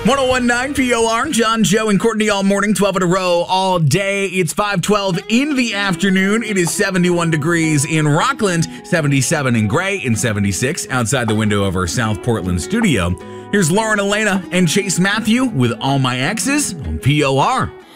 1019 POR, John, Joe, and Courtney all morning, 12 in a row all day. It's 5:12 in the afternoon. It is 71 degrees in Rockland, 77 in Gray, and 76 outside the window of our South Portland studio. Here's Lauren Elena and Chase Matthew with All My Exes on POR.